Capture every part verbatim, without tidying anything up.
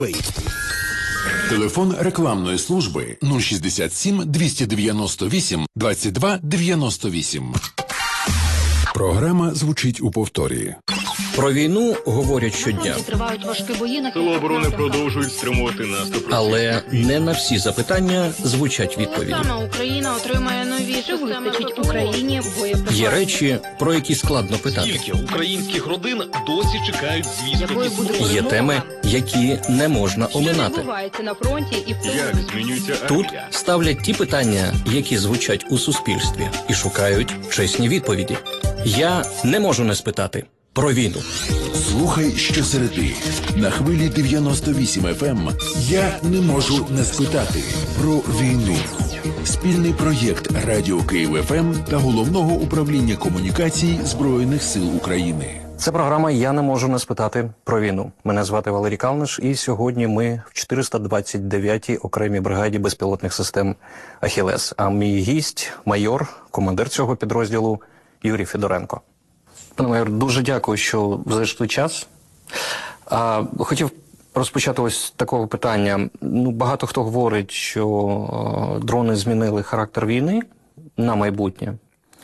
Телефон рекламної служби нуль шістдесят сім двісті дев'яносто вісім двадцять два дев'яносто вісім. Програма звучить у повторі. Про війну говорять щодня. Тривають важкі бої на Сили оборони продовжують стримувати наступ. Але не на всі запитання звучать відповіді. Саме Україна отримає нові системи. Вистачить Україні боєприпасів. Є речі, про які складно питати. Скільки українських родин досі чекають звісток? Є теми, які не можна оминати. Відбувається на фронті і в Як змінюється Тут армія? ставлять ті питання, які звучать у суспільстві, і шукають чесні відповіді. Я не можу не спитати про війну. Слухай щосереди на хвилі дев'яносто вісім еф ем. Я не можу не спитати про війну. Спільний проєкт Радіо Київ еф ем та Головного управління комунікацій Збройних сил України. Це програма «Я не можу не спитати про війну». Мене звати Валерій Калниш, і сьогодні ми в чотириста двадцять дев'ятій окремій бригаді безпілотних систем «Ахілес». А мій гість – майор, командир цього підрозділу Юрій Федоренко. Пане майор, дуже дякую, що знайшли час. А, хотів розпочати ось з такого питання. Ну, багато хто говорить, що а, дрони змінили характер війни на майбутнє.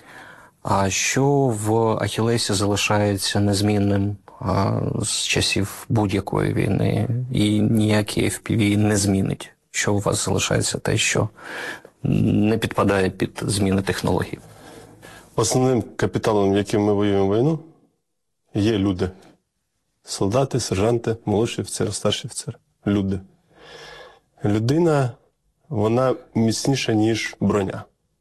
А що в Ахілесі залишається незмінним а, з часів будь-якої війни, і ніякий еф пі ві не змінить? Що у вас залишається те, що не підпадає під зміни технологій? Основним капіталом, яким ми воюємо війну, є люди. Солдати, сержанти, молодший офіцер, старший офіцер. Люди. Людина, вона міцніша, ніж броня.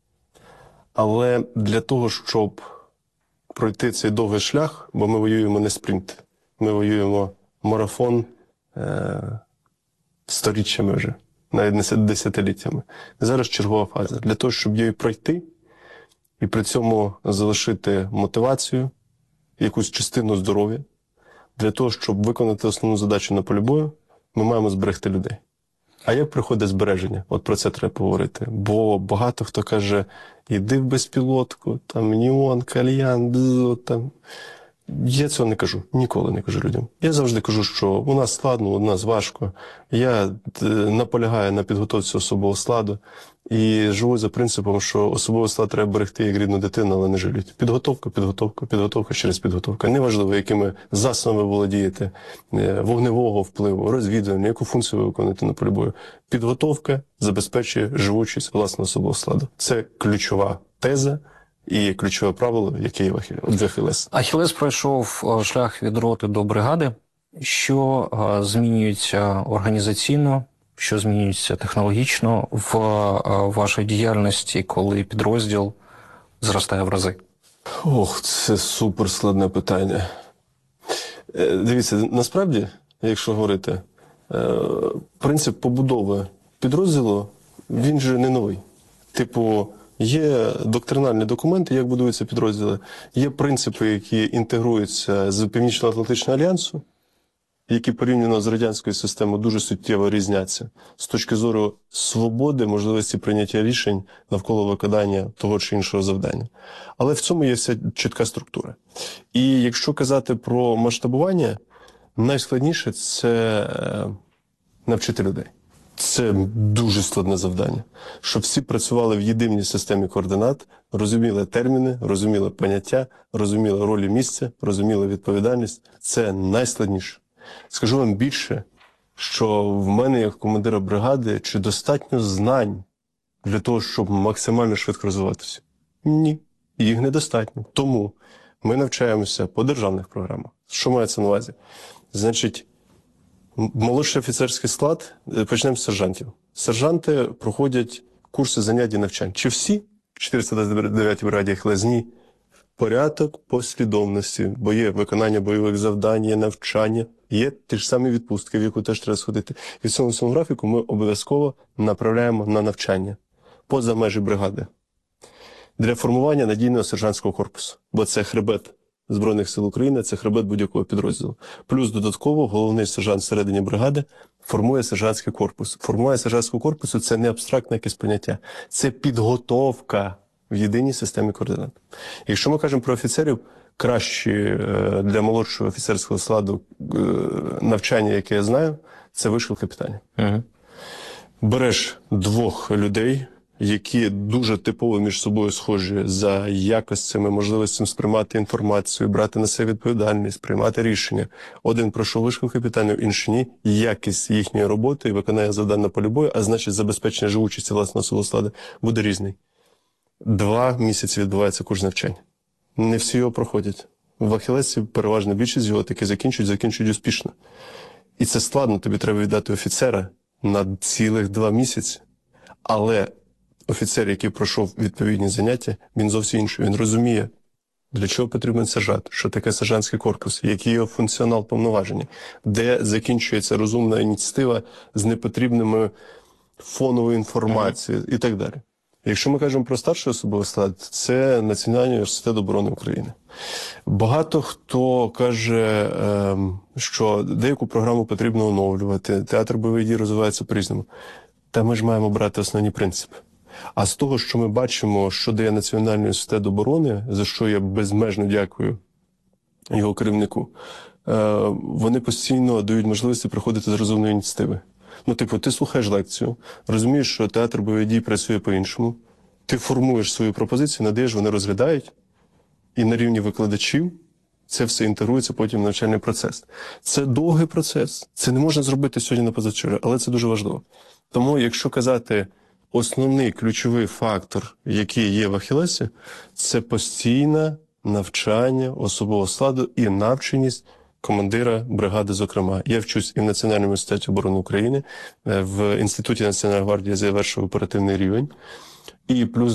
Але для того, щоб пройти цей довгий шлях, бо ми воюємо не спринт, ми воюємо марафон е- сторіччями вже, навіть не десятиліттями. Зараз чергова фаза. Для того, щоб її пройти, і при цьому залишити мотивацію, якусь частину здоров'я. Для того, щоб виконати основну задачу на полі бою, ми маємо зберегти людей. А як приходить збереження? От про це треба поговорити. Бо багато хто каже, іди в безпілотку, там, Ніон, Кальян, бзо, там. Я цього не кажу, ніколи не кажу людям. Я завжди кажу, що у нас складно, у нас важко. Я наполягаю на підготовці особового складу і живу за принципом, що особовий склад треба берегти як рідну дитину, але не жаліть. Підготовка, підготовка, підготовка через підготовка. Неважливо, якими засобами ви володієте, вогневого впливу, розвідування, яку функцію ви виконуєте на полі бою. Підготовка забезпечує живучість власного особового складу. Це ключова теза і ключове правило, яке є в Ахілес. Ахілес пройшов шлях від роти до бригади. Що а, змінюється організаційно, що змінюється технологічно в а, вашій діяльності, коли підрозділ зростає в рази? Ох, це суперскладне питання. Е, дивіться, насправді, якщо говорити, е, принцип побудови підрозділу, він же не новий. Типу, є доктринальні документи, як будуються підрозділи, є принципи, які інтегруються з Північно-Атлантичного альянсу, які порівняно з радянською системою дуже суттєво різняться з точки зору свободи, можливості прийняття рішень навколо виконання того чи іншого завдання. Але в цьому є вся чітка структура. І якщо казати про масштабування, найскладніше – це навчити людей. Це дуже складне завдання, щоб всі працювали в єдиній системі координат, розуміли терміни, розуміли поняття, розуміли ролі місця, розуміли відповідальність. Це найскладніше. Скажу вам більше, що в мене, як командира бригади, чи достатньо знань для того, щоб максимально швидко розвиватися? Ні, їх недостатньо. Тому ми навчаємося по державних програмах. Що мається на увазі? Значить, молодший офіцерський склад, почнемо з сержантів. Сержанти проходять курси занять і навчань. Чи всі? В чотириста двадцять дев'ятій бригаді Ахілес? Ні. Порядок послідовності, бо є виконання бойових завдань, є навчання, є ті ж самі відпустки, в яку теж треба сходити. І в цьому цьому графіку ми обов'язково направляємо на навчання поза межі бригади для формування надійного сержантського корпусу, бо це хребет Збройних сил України, це хребет будь-якого підрозділу. Плюс додатково головний сержант всередині бригади формує сержантський корпус. Формування сержантського корпусу – це не абстрактне якесь поняття, це підготовка в єдиній системі координат. Якщо ми кажемо про офіцерів, кращі для молодшого офіцерського складу навчання, яке я знаю, це вишивка питання. Угу. Береш двох людей, які дуже типово між собою схожі за якостями, можливостями сприймати інформацію, брати на себе відповідальність, приймати рішення. Один пройшов вишивку питання, інший ні. Якість їхньої роботи і виконання завдань на полі бою, а значить забезпечення живучості власного силу складу, буде різний. Два місяці відбувається курс навчання. Не всі його проходять. В Ахілесі переважна більшість його таки закінчують, закінчують успішно. І це складно, тобі треба віддати офіцера на цілих два місяці. Але офіцер, який пройшов відповідні заняття, він зовсім інший. Він розуміє, для чого потрібен сержант, що таке сержантський корпус, який його функціонал повноваження, де закінчується розумна ініціатива з непотрібними фоновою інформацією і так далі. Якщо ми кажемо про старший особовий склад, це Національний університет оборони України. Багато хто каже, що деяку програму потрібно оновлювати, театр бойових дій розвивається по-різному. Та ми ж маємо брати основні принципи. А з того, що ми бачимо, що дає Національний університет оборони, за що я безмежно дякую його керівнику, вони постійно дають можливості приходити з розумної ініціативи. Ну, типу, ти слухаєш лекцію, розумієш, що театр бойових дій працює по-іншому, ти формуєш свою пропозицію, надаєш, вони розглядають, і на рівні викладачів це все інтегрується потім в навчальний процес. Це довгий процес, це не можна зробити сьогодні на позавчора, але це дуже важливо. Тому, якщо казати, основний ключовий фактор, який є в Ахілесі, це постійне навчання особового складу і навченість командира бригади, зокрема. Я вчусь і в Національному університеті оборони України, в Інституті Національної гвардії завершив оперативний рівень. І плюс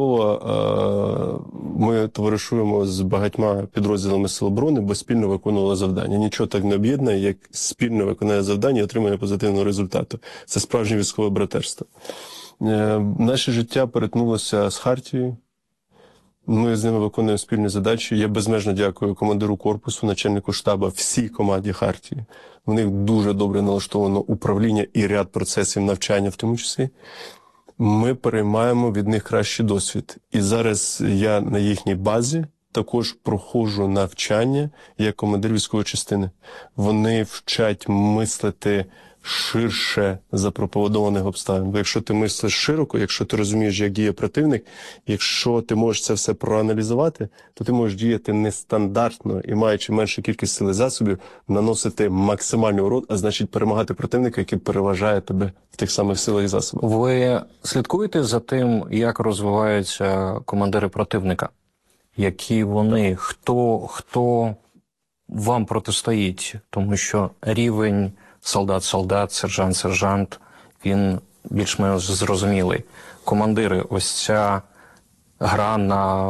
додатково ми товаришуємо з багатьма підрозділами Сил оборони, бо спільно виконували завдання. Нічого так не об'єднує, як спільно виконання завдання і отримання позитивного результату. Це справжнє військове братерство. Наше життя перетнулося з Хартією. Ми з ними виконуємо спільні задачі. Я безмежно дякую командиру корпусу, начальнику штабу, всій команді Хартії. У них дуже добре налаштовано управління і ряд процесів навчання в тому числі. Ми переймаємо від них кращий досвід. І зараз я на їхній базі також проходжу навчання як командир військової частини. Вони вчать мислити ширше запропонованих обставин. Бо якщо ти мислиш широко, якщо ти розумієш, як діє противник, якщо ти можеш це все проаналізувати, то ти можеш діяти нестандартно і, маючи меншу кількість сил і засобів, наносити максимальний урон, а значить перемагати противника, який переважає тебе в тих самих силах і засобах. Ви слідкуєте за тим, як розвиваються командири противника? Які вони, хто, хто вам протистоїть? Тому що рівень солдат-солдат, сержант-сержант, він більш-менш зрозумілий. Командири, ось ця гра на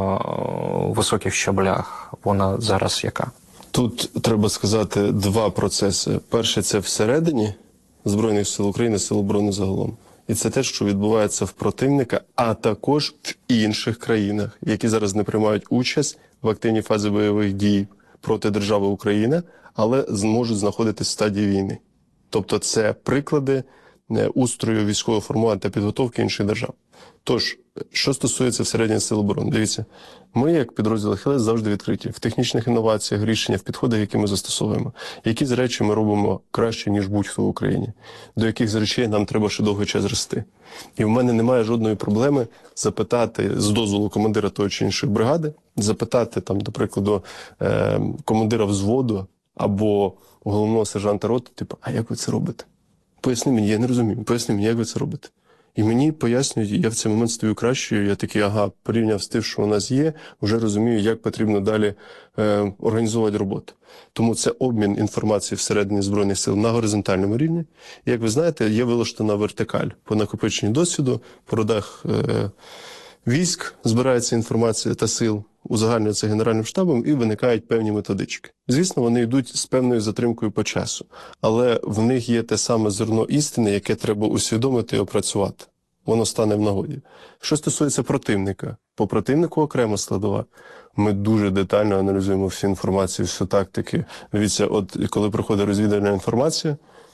високих щаблях, вона зараз яка? Тут треба сказати два процеси. Перший – це всередині Збройних сил України, Сил оборони загалом. І це те, що відбувається в противника, а також в інших країнах, які зараз не приймають участь в активній фазі бойових дій проти держави Україна, але зможуть знаходитись в стадії війни. Тобто це приклади устрою військового формування та підготовки інших держав. Тож, що стосується всередині Сил оборони, дивіться, ми, як підрозділ Ахілес, завжди відкриті в технічних інноваціях, рішеннях, в підходах, які ми застосовуємо. Які з речей ми робимо краще, ніж будь-хто в Україні. До яких з речей нам треба ще довгий час рости. І в мене немає жодної проблеми запитати з дозволу командира тої чи іншої бригади, запитати, там, до прикладу, командира взводу або головного сержанта роти, типу, а як ви це робите? Поясни мені, я не розумію, поясни мені, як ви це робите? І мені пояснюють, і я в цей момент стою кращою, я такий, ага, порівняв з тим, що у нас є, вже розумію, як потрібно далі е, організовувати роботу. Тому це обмін інформацією всередині Збройних сил на горизонтальному рівні. І, як ви знаєте, є вилаштована вертикаль по накопиченню досвіду, по родах е, військ збирається інформація та сил, узагальнюється Генеральним штабом і виникають певні методички. Звісно, вони йдуть з певною затримкою по часу, але в них є те саме зерно істини, яке треба усвідомити і опрацювати. Воно стане в нагоді. Що стосується противника, по противнику окрема складова. Ми дуже детально аналізуємо всю інформацію, всю тактики. Дивіться, от коли приходить розвідувальна інформація,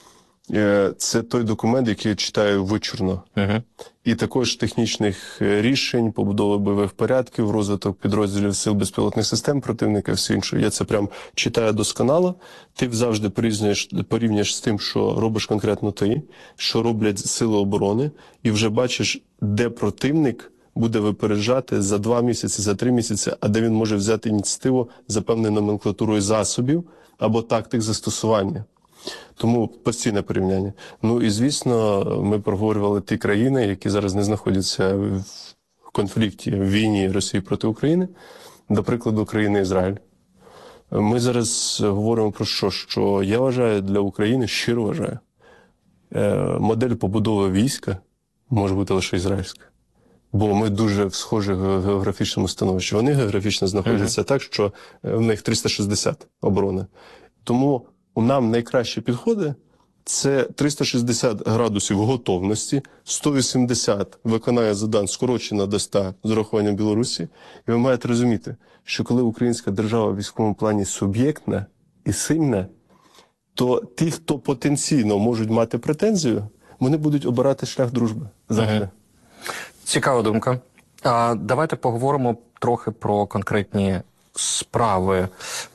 Е, Це той документ, який я читаю вичурно. Угу. І також технічних рішень, побудови бойових порядків, розвиток підрозділів сил безпілотних систем противника, все інше. Я це прям читаю досконало. Ти завжди порівнюєш, порівнюєш з тим, що робиш конкретно ти, що роблять сили оборони, і вже бачиш, де противник буде випереджати за два місяці, за три місяці, а де він може взяти ініціативу за певною номенклатурою засобів або тактик застосування. Тому постійне порівняння. Ну і, звісно, ми проговорювали ті країни, які зараз не знаходяться в конфлікті, в війні Росії проти України, до прикладу, країни Ізраїль. Ми зараз говоримо про що? Що я вважаю для України, щиро вважаю, модель побудови війська може бути лише ізраїльська. Бо ми дуже в схожому географічному становищі. Вони географічно знаходяться mm-hmm. так, що в них триста шістдесят оборони. Тому у нам найкращі підходи – це триста шістдесят градусів готовності, сто вісімдесят виконання завдань скорочено до ста з урахуванням Білорусі. І ви маєте розуміти, що коли українська держава в військовому плані суб'єктна і сильна, то ті, хто потенційно можуть мати претензію, вони будуть обирати шлях дружби. Завжди. Цікава думка. А, давайте поговоримо трохи про конкретні справи.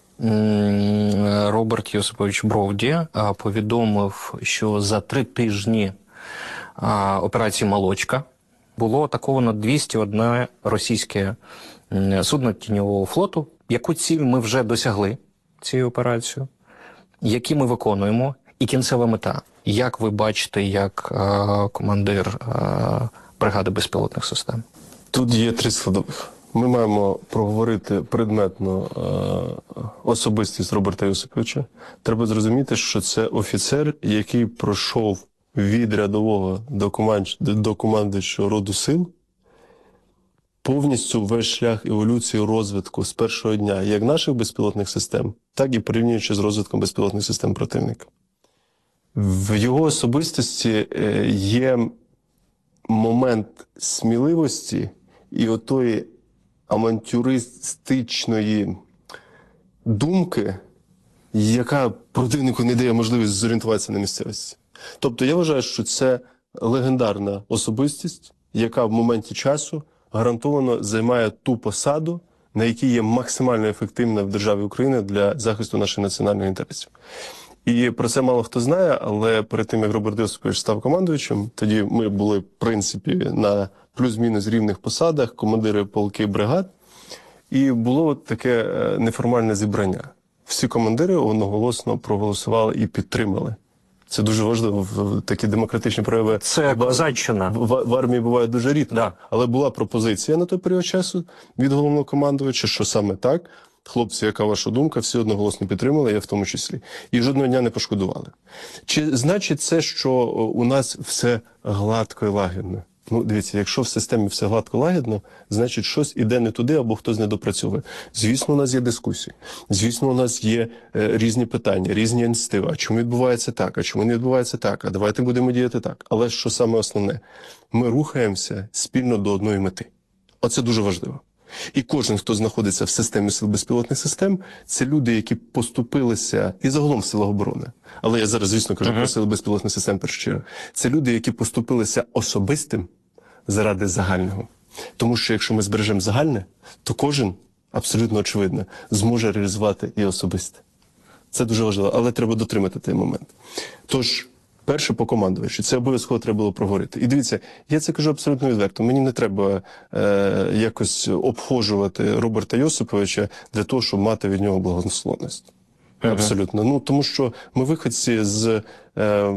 Роберт Йосипович Броуді повідомив, що за три тижні операції «Молочка» було атаковано двісті одне російське судно тіньового флоту. Яку ціль ми вже досягли цією операцією? Які ми виконуємо? І кінцева мета? Як ви бачите, як командир бригади безпілотних систем? Тут є три складових. Ми маємо проговорити предметно е, особистість Роберта Йосиповича. Треба зрозуміти, що це офіцер, який пройшов від рядового до, команд, до командуючого роду сил повністю весь шлях еволюції розвитку з першого дня як наших безпілотних систем, так і порівнюючи з розвитком безпілотних систем противника. В його особистості е, є момент сміливості і отої авантюристичної думки, яка противнику не дає можливість зорієнтуватися на місцевості. Тобто я вважаю, що це легендарна особистість, яка в моменті часу гарантовано займає ту посаду, на якій є максимально ефективна в державі Україна для захисту наших національних інтересів. І про це мало хто знає, але перед тим, як Роберт Йосипович став командуючим, тоді ми були, в принципі, на плюс-мінус рівних посадах, командири полки бригад, і було таке неформальне зібрання. Всі командири одноголосно проголосували і підтримали. Це дуже важливо, в такі демократичні прояви. Це козаччина. В, в, в армії буває дуже рідко. Да. Але була пропозиція на той період часу від головного командувача, що саме так. Хлопці, яка ваша думка, всі одноголосно підтримали, я в тому числі. І жодного дня не пошкодували. Чи значить це, що у нас все гладко і лагідно? Ну, дивіться, якщо в системі все гладко лагідно, значить щось іде не туди або хтось не допрацьовує. Звісно, у нас є дискусії. Звісно, у нас є е, різні питання, різні ініціативи. А чому відбувається так? А чому не відбувається так? А давайте будемо діяти так. Але що саме основне? Ми рухаємося спільно до одної мети. Оце дуже важливо. І кожен, хто знаходиться в системі сил безпілотних систем, це люди, які поступилися, і загалом в силах оборони. Але я зараз, звісно, кажу uh-huh. про сили безпілотних систем першу чергу. Це люди, які поступилися особистим заради загального. Тому що якщо ми збережемо загальне, то кожен, абсолютно очевидно, зможе реалізувати і особисте. Це дуже важливо, але треба дотримати той момент. Тож, перше по командувачу, це обов'язково треба було проговорити. І дивіться, я це кажу абсолютно відверто. Мені не треба е, якось обхожувати Роберта Йосиповича для того, щоб мати від нього благословність. Uh-huh. Абсолютно. Ну, тому що ми виходці з е, е,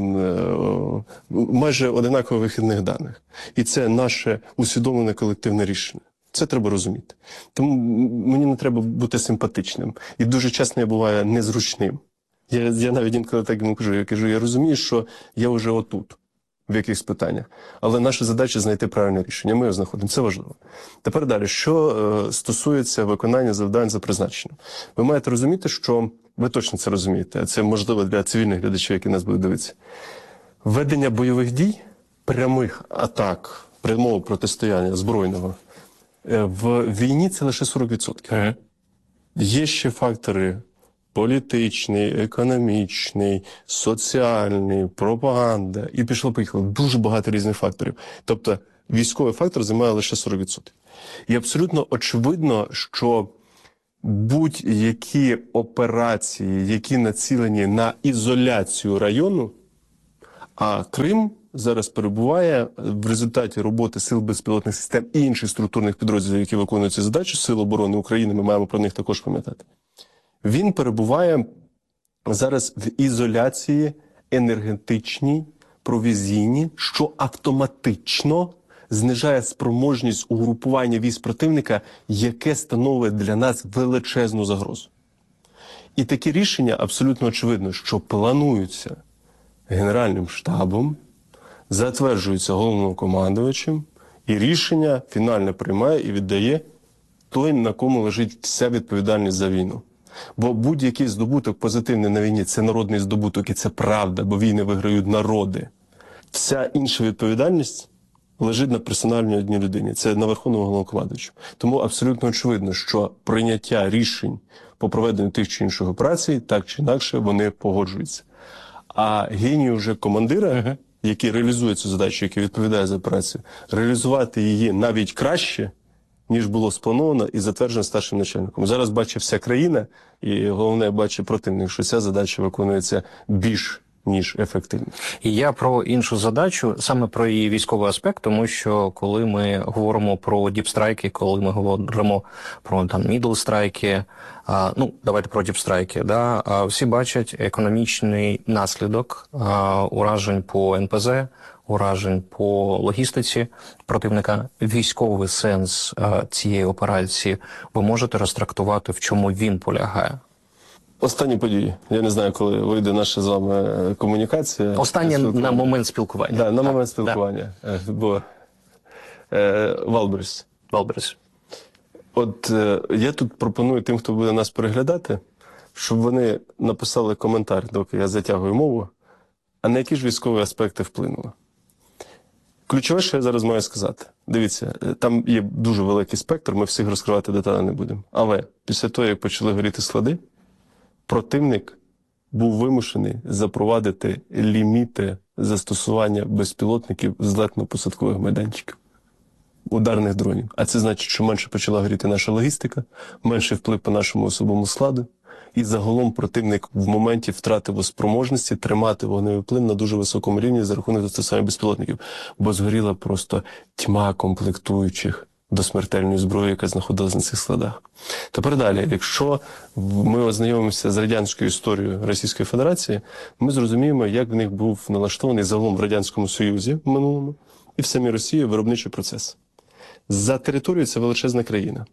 майже одинакових вихідних даних. І це наше усвідомлене колективне рішення. Це треба розуміти. Тому мені не треба бути симпатичним. І дуже часто я буваю незручним. Я, я навіть інколи так йому кажу, я кажу, я розумію, що я вже отут, в якихось питаннях. Але наша задача знайти правильне рішення. Ми його знаходимо. Це важливо. Тепер далі. Що е, стосується виконання завдань за призначенням. Ви маєте розуміти, що ви точно це розумієте, а це можливо для цивільних глядачів, які нас будуть дивитися. Ведення бойових дій, прямих атак, прямого протистояння збройного, е, в війні це лише сорок відсотків. Uh-huh. Є ще фактори політичний, економічний, соціальний, пропаганда. І пішло-поїхало. Дуже багато різних факторів. Тобто військовий фактор займає лише сорок відсотків. І абсолютно очевидно, що будь-які операції, які націлені на ізоляцію району, а Крим зараз перебуває в результаті роботи сил безпілотних систем і інших структурних підрозділів, які виконують ці задачі, Сил оборони України, ми маємо про них також пам'ятати. Він перебуває зараз в ізоляції енергетичній, провізійній, що автоматично знижає спроможність угрупування військ противника, яке становить для нас величезну загрозу. І такі рішення абсолютно очевидно, що плануються Генеральним штабом, затверджуються головнокомандувачем, і рішення фінально приймає і віддає той, на кому лежить вся відповідальність за війну. Бо будь-який здобуток позитивний на війні – це народний здобуток, і це правда, бо війни виграють народи. Вся інша відповідальність лежить на персональній одній людині. Це на Верховному Головнокомандувачу. Тому абсолютно очевидно, що прийняття рішень по проведенню тих чи інших операцій, так чи інакше, вони погоджуються. А геній вже командира, uh-huh. який реалізує цю задачу, який відповідає за операцію, реалізувати її навіть краще, ніж було сплановано і затверджено старшим начальником. Зараз бачить вся країна, і головне бачить противник, що ця задача виконується більш ніж ефективно. І я про іншу задачу, саме про її військовий аспект, тому що коли ми говоримо про діпстрайки, коли ми говоримо про там мідлстрайки, а, ну, давайте про діпстрайки, да, а, всі бачать економічний наслідок а, уражень по ен пе зе, уражень по логістиці противника. Військовий сенс а, цієї операції ви можете розтрактувати, в чому він полягає? Останні події. Я не знаю, коли вийде наша з вами комунікація. Останнє на момент спілкування. Да, на так, момент спілкування. Да. Бо е, Валберс. Валберс. От е, я тут пропоную тим, хто буде нас переглядати, щоб вони написали коментар, доки я затягую мову, а на які ж військові аспекти вплинули. Ключове, що я зараз маю сказати. Дивіться, там є дуже великий спектр, ми всіх розкривати деталі не будемо. Але після того, як почали горіти склади, противник був вимушений запровадити ліміти застосування безпілотників злетно-посадкових майданчиків, ударних дронів. А це значить, що менше почала горіти наша логістика, менший вплив по нашому особовому складу, і загалом противник в моменті втратив спроможності тримати вогневий вплив на дуже високому рівні за рахунок застосування безпілотників, бо згоріла просто тьма комплектуючих до смертельної зброї, яка знаходилась на цих складах. Тепер далі, якщо ми ознайомимося з радянською історією Російської Федерації, ми зрозуміємо, як в них був налаштований загалом в Радянському Союзі в минулому і в самій Росії виробничий процес. За територією це величезна країна.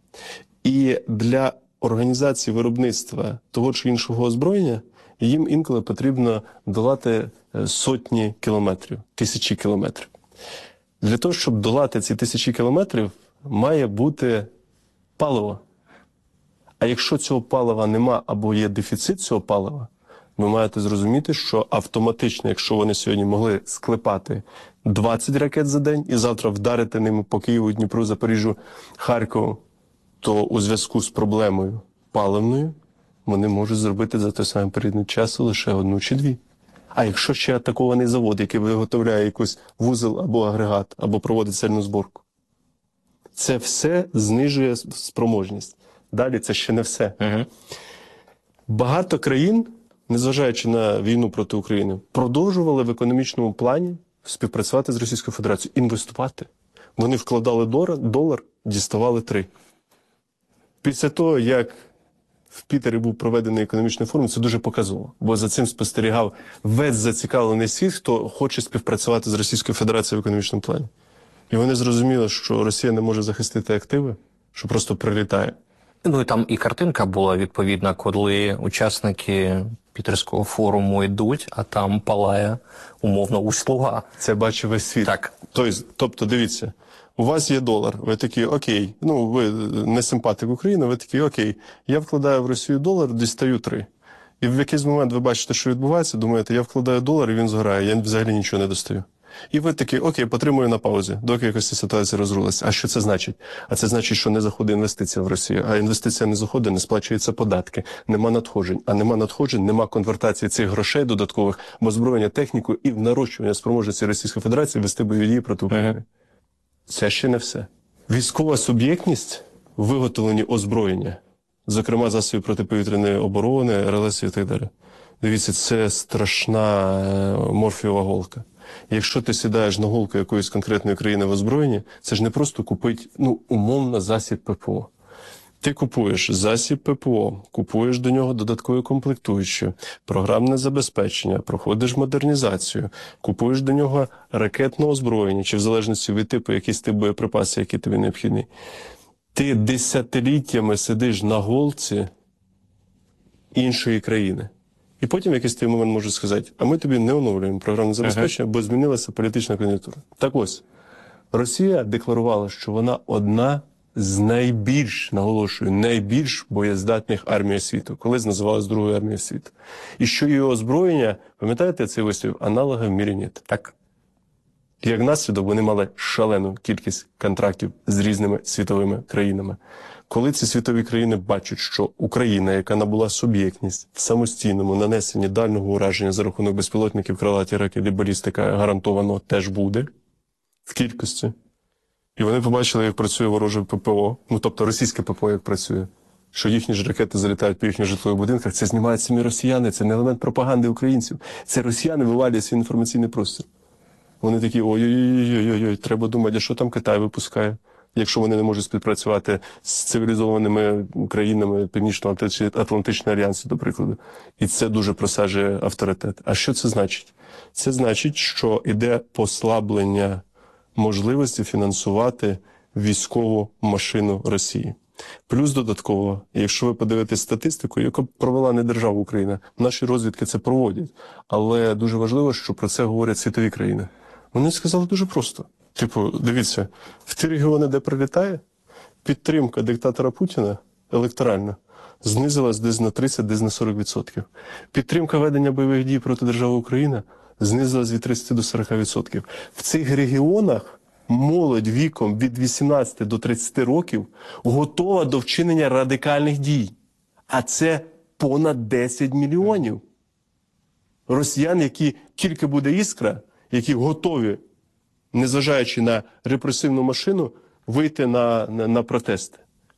І для організації виробництва того чи іншого озброєння їм інколи потрібно долати сотні кілометрів, тисячі кілометрів. Для того, щоб долати ці тисячі кілометрів, має бути паливо. А якщо цього палива нема або є дефіцит цього палива, ви маєте зрозуміти, що автоматично, якщо вони сьогодні могли склепати двадцять ракет за день і завтра вдарити ними по Києву, Дніпру, Запоріжжю, Харкову, то у зв'язку з проблемою паливною вони можуть зробити за той самий період часу лише одну чи дві. А якщо ще атакований завод, який виготовляє якийсь вузол або агрегат, або проводить сильну зборку, це все знижує спроможність. Далі це ще не все. Угу. Багато країн, незважаючи на війну проти України, продовжували в економічному плані співпрацювати з Російською Федерацією, інвестувати. Вони вкладали долар, долар діставали три. Після того, як в Пітері був проведений економічний форум, це дуже показово, бо за цим спостерігав весь зацікавлений світ, хто хоче співпрацювати з Російською Федерацією в економічному плані. І вони зрозуміли, що Росія не може захистити активи, що просто прилітає. Ну і там і картинка була відповідна, коли учасники Пітерського форуму йдуть, а там палає умовно услуга. Це бачив весь світ. Так. Тобто, дивіться, у вас є долар, ви такі, окей, ну ви не симпатик України, ви такі, окей, я вкладаю в Росію долар, дістаю три. І в якийсь момент ви бачите, що відбувається, думаєте, я вкладаю долар і він згорає, я взагалі нічого не достаю. І ви такі, окей, потримую на паузі, доки якось ця ситуація розрулиться. А що це значить? А це значить, що не заходить інвестиція в Росію. А інвестиція не заходить, не сплачуються податки, нема надходжень. А нема надходжень, нема конвертації цих грошей додаткових в озброєння, техніку і в нарощування спроможності Російської Федерації вести бойові дії проти України. Ага. Це ще не все. Військова суб'єктність в виготовленні озброєння, зокрема засобів протиповітряної оборони, ер ел ес і так далі. Дивіться, це страшна морфієва голка. Якщо ти сідаєш на голку якоїсь конкретної країни в озброєнні, це ж не просто купити, ну, умовно, засіб ППО. Ти купуєш засіб ППО, купуєш до нього додаткові комплектуючі, програмне забезпечення, проходиш модернізацію, купуєш до нього ракетне озброєння, чи в залежності від типу якийсь тип боєприпасів, які тобі необхідні. Ти десятиліттями сидиш на голці іншої країни. І потім в якийсь той момент можуть сказати, а ми тобі не оновлюємо програмне забезпечення, ага. бо змінилася політична кон'юнктура. Так ось, Росія декларувала, що вона одна з найбільш, наголошую, найбільш боєздатних армій світу, колись називалась Другою армією світу. І що її озброєння, пам'ятаєте цей вислів, аналога в мірі нет. Так. Як наслідок, вони мали шалену кількість контрактів з різними світовими країнами. Коли ці світові країни бачать, що Україна, яка набула суб'єктність в самостійному нанесенні дальнього ураження за рахунок безпілотників, крилаті ракет і балістика гарантовано теж буде в кількості, і вони побачили, як працює вороже ППО, ну тобто російське ППО як працює, що їхні ж ракети залітають по їхніх житлових будинках, це знімають самі росіяни, це не елемент пропаганди українців, це росіяни вивалюють свій інформаційний простір. Вони такі, ой-ой-ой, треба думати, а що там Китай випускає, якщо вони не можуть співпрацювати з цивілізованими країнами Північно-Атлантичного альянсу, до прикладу. І це дуже просаджує авторитет. А що це значить? Це значить, що йде послаблення можливості фінансувати військову машину Росії. Плюс додатково, якщо ви подивитесь статистику, яку провела не держава Україна, наші розвідки це проводять. Але дуже важливо, що про це говорять світові країни. Вони сказали дуже просто. Типу, дивіться, в ті регіони, де прилітає, підтримка диктатора Путіна електоральна знизилась десь на тридцять, десь на сорок відсотків. Підтримка ведення бойових дій проти держави Україна знизилась від тридцяти до сорока відсотків. В цих регіонах молодь віком від вісімнадцяти до тридцяти років готова до вчинення радикальних дій. А це понад десять мільйонів. Росіян, які тільки буде іскра, які готові, незважаючи на репресивну машину, вийти на, на, на протести.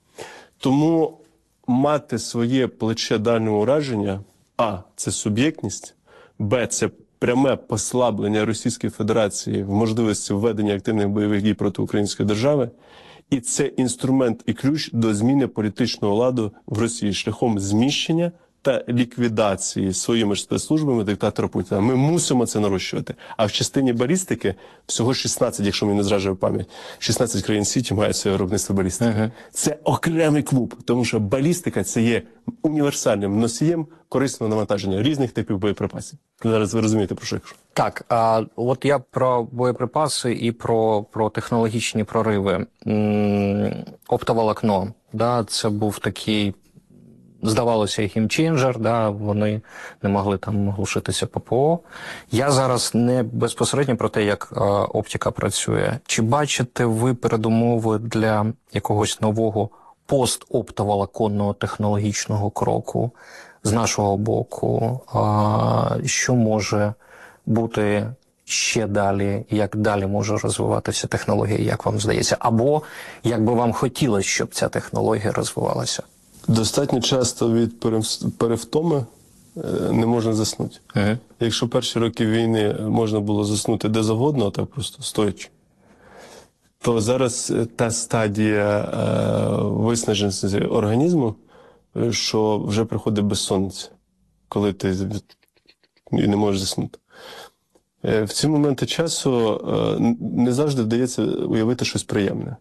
Тому мати своє плече дальнього ураження, а, це суб'єктність, б, це пряме послаблення Російської Федерації в можливості введення активних бойових дій проти української держави, і це інструмент і ключ до зміни політичного ладу в Росії шляхом зміщення та ліквідації своїми ж спецслужбами диктатора Путіна. Ми мусимо це нарощувати. А в частині балістики всього шістнадцять, якщо мені не зраджує пам'ять, шістнадцять країн світу мають своє виробництво балістики. Ага. Це окремий клуб, тому що балістика – це є універсальним носієм корисного навантаження різних типів боєприпасів. Зараз ви розумієте, про що я кажу. Так, а от я про боєприпаси і про, про технологічні прориви. М-м, оптоволокно, да, це був такий, здавалося, геймченджер, да, вони не могли там глушитися ППО. Я зараз не безпосередньо про те, як а, оптика працює. Чи бачите ви передумови для якогось нового постоптоволоконного технологічного кроку з нашого боку? А, що може бути ще далі, як далі може розвиватися технологія, як вам здається? Або як би вам хотілося, щоб ця технологія розвивалася? Достатньо часто від перевтоми не можна заснути. Ага. Якщо перші роки війни можна було заснути де завгодно, так просто стоячи, то зараз та стадія е, виснаженості організму, що вже приходить безсонниця, коли ти і не можеш заснути. Е, в ці моменти часу е, не завжди вдається уявити щось приємне,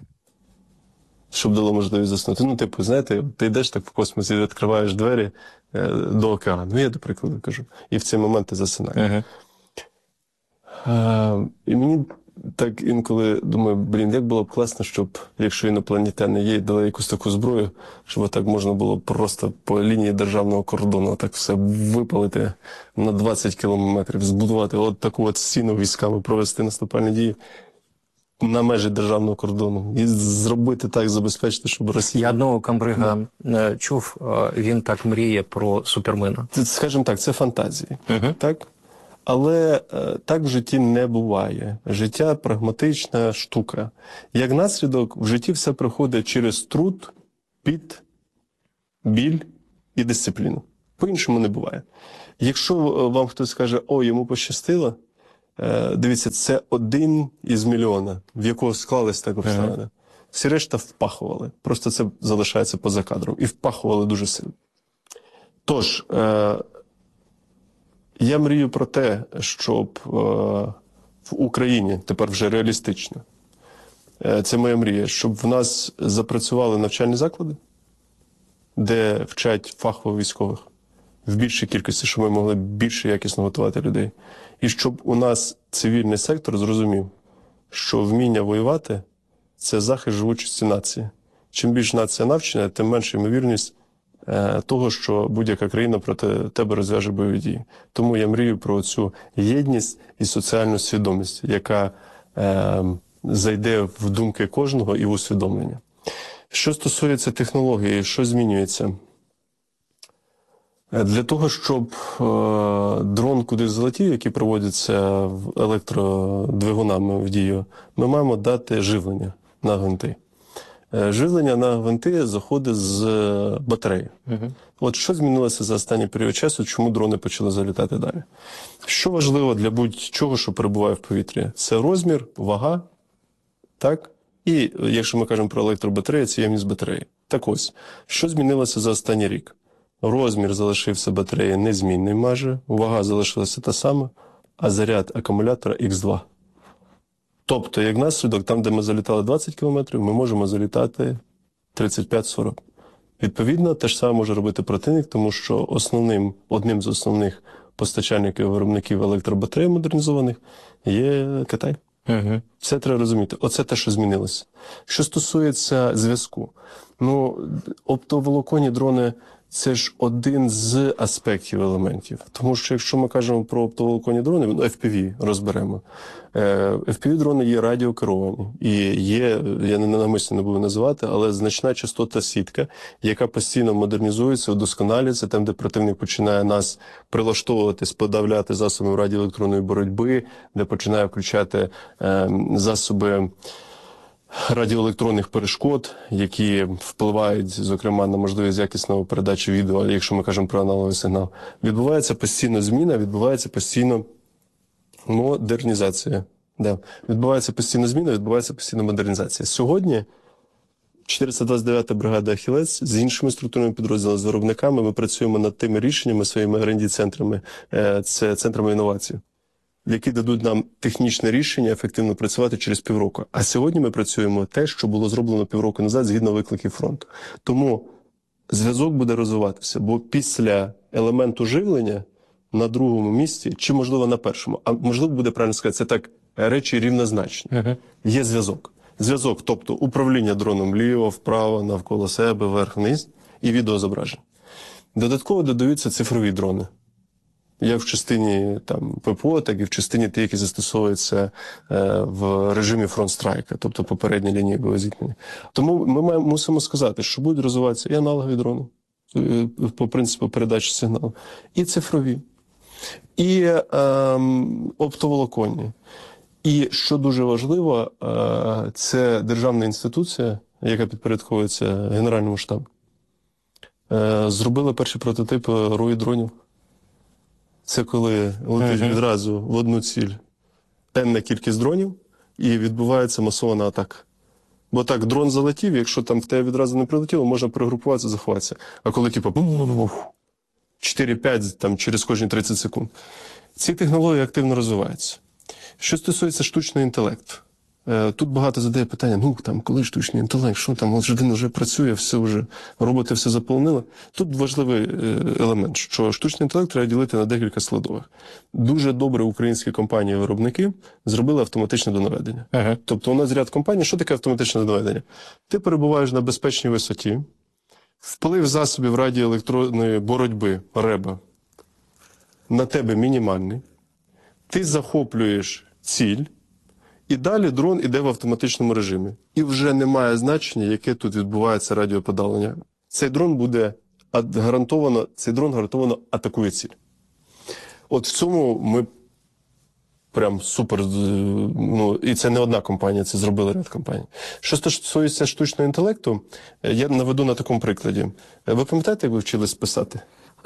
щоб дало можливість заснути. Ну, типу, знаєте, ти йдеш так в космосі, відкриваєш двері е, до океану. Ну, я, до прикладу, кажу. І в цей момент ти засинаєш. Ага. Е, і мені так інколи думаю, блін, як було б класно, щоб, якщо інопланетяни є, дали якусь таку зброю, щоб так можна було просто по лінії державного кордону так все випалити на двадцять кілометрів, збудувати от таку от стіну військами, провести наступальні дії на межі державного кордону і зробити так, забезпечити, щоб Росія... Я одного комбрига е, чув, е, він так мріє про супермена. Це, скажімо так, це фантазії, Угу. так? Але е, так в житті не буває. Життя – прагматична штука. Як наслідок, в житті все приходить через труд, піт, біль і дисципліну. По-іншому не буває. Якщо вам хтось скаже, о, йому пощастило, е, дивіться, це один із мільйона, в якого склались так обставини. Ага. Всі решта впахували. Просто це залишається поза кадром. І впахували дуже сильно. Тож, е, я мрію про те, щоб е, в Україні, тепер вже реалістично, е, це моя мрія, щоб в нас запрацювали навчальні заклади, де вчать фахово військових в більшій кількості, щоб ми могли більше якісно готувати людей. І щоб у нас цивільний сектор зрозумів, що вміння воювати – це захист живучості нації. Чим більше нація навчена, тим менша ймовірність того, що будь-яка країна проти тебе розв'яже бойові дії. Тому я мрію про цю єдність і соціальну свідомість, яка е, зайде в думки кожного і в усвідомлення. Що стосується технології, що змінюється? Для того, щоб е, дрон кудись залетів, який проводиться електродвигунами в дію, ми маємо дати живлення на гвинти. Живлення на гвинти заходить з батареї. Uh-huh. От що змінилося за останній період часу, чому дрони почали залітати далі? Що важливо для будь-чого, що перебуває в повітрі? Це розмір, вага, так? І, якщо ми кажемо про електробатарею, це ємність батареї. Так ось, що змінилося за останній рік? Розмір залишився батареї незмінний майже, вага залишилася та сама, а заряд акумулятора ікс два. Тобто, як наслідок, там, де ми залітали двадцять кілометрів, ми можемо залітати тридцять п'ять сорок. Відповідно, те ж саме може робити противник, тому що основним, одним з основних постачальників і виробників електробатарей модернізованих є Китай. Угу. Це треба розуміти. Оце те, що змінилося. Що стосується зв'язку. Ну, оптоволоконні дрони – це ж один з аспектів елементів. Тому що якщо ми кажемо про оптоволоконні дрони, ну, еф пі ві розберемо. еф пі ві-дрони є радіокеровані. І є, я не навмисно не буду називати, але значна частота сітка, яка постійно модернізується, удосконалюється, там, де противник починає нас прилаштовуватись, подавляти засоби радіоелектронної боротьби, де починає включати е, засоби радіоелектронних перешкод, які впливають, зокрема, на можливість якісної передачі відео, якщо ми кажемо про аналоговий сигнал. Відбувається постійно зміна, відбувається постійно модернізація. Да. Відбувається постійно зміна, відбувається постійно модернізація. Сьогодні чотириста двадцять дев'ята бригада «Ахілес» з іншими структурними підрозділами, з виробниками, ми працюємо над тими рішеннями, своїми ер енд ді-центрами, це центрами інновацій, які дадуть нам технічне рішення ефективно працювати через півроку. А сьогодні ми працюємо те, що було зроблено півроку назад згідно викликів фронту. Тому зв'язок буде розвиватися, бо після елементу живлення на другому місці, чи, можливо, на першому, а можливо, буде правильно сказати, це так речі рівнозначні. Uh-huh. Є зв'язок. Зв'язок, тобто управління дроном вліво, вправо, навколо себе, вверх-вниз і відеозображення. Додатково додаються цифрові дрони. Як в частині там ППО, так і в частині ті, які застосовуються е, в режимі фронт-страйка, тобто попередня лінія боєзіткнення. Тому ми маємо, мусимо сказати, що будуть розвиватися і аналогові дрони, е, по принципу передачі сигналу, і цифрові, і е, оптоволоконні. І, що дуже важливо, е, це державна інституція, яка підпорядковується Генеральному штабу, е, зробила перші прототипи рої дронів. Це коли летить uh-huh. відразу в одну ціль енна кількість дронів і відбувається масована атака. Бо так, дрон залетів, якщо там в тебе відразу не прилетіло, можна перегрупуватися, заховатися. А коли типу чотири-п'ять там через кожні тридцять секунд. Ці технології активно розвиваються. Що стосується штучного інтелекту. Тут багато задає питання, ну там, коли штучний інтелект, що там, от людина вже працює, все вже, роботи все заполонили. Тут важливий елемент, що штучний інтелект треба ділити на декілька складових. Дуже добре українські компанії-виробники зробили автоматичне донаведення. Ага. Тобто у нас ряд компаній, що таке автоматичне донаведення? Ти перебуваєш на безпечній висоті, вплив засобів радіоелектронної боротьби, реба, на тебе мінімальний, ти захоплюєш ціль, і далі дрон іде в автоматичному режимі. І вже немає значення, яке тут відбувається радіоподавлення. Цей дрон буде гарантовано, цей дрон гарантовано атакує ціль. От в цьому ми прям супер, ну, і це не одна компанія, це зробили ряд компаній. Що стосується штучного інтелекту, я наведу на такому прикладі. Ви пам'ятаєте, як ви вчились писати?